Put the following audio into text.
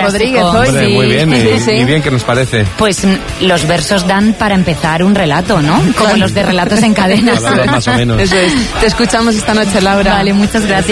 Rodríguez hoy. Hombre, muy bien, Sí. y bien que nos parece. Pues los versos dan para empezar un relato, ¿no? Como los de Relatos en Cadena. Más o menos. Eso es. Te escuchamos esta noche, Laura. Vale, muchas gracias.